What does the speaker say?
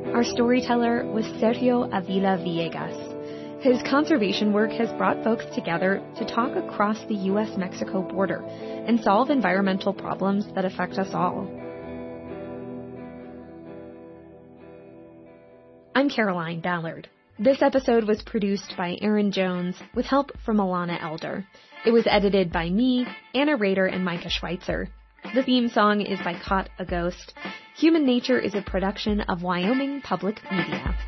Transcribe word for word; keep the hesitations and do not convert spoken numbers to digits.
Our storyteller was Sergio Avila Villegas. His conservation work has brought folks together to talk across the U S Mexico border and solve environmental problems that affect us all. I'm Caroline Ballard. This episode was produced by Aaron Jones with help from Alana Elder. It was edited by me, Anna Rader, and Micah Schweitzer. The theme song is by Caught a Ghost. Human Nature is a production of Wyoming Public Media.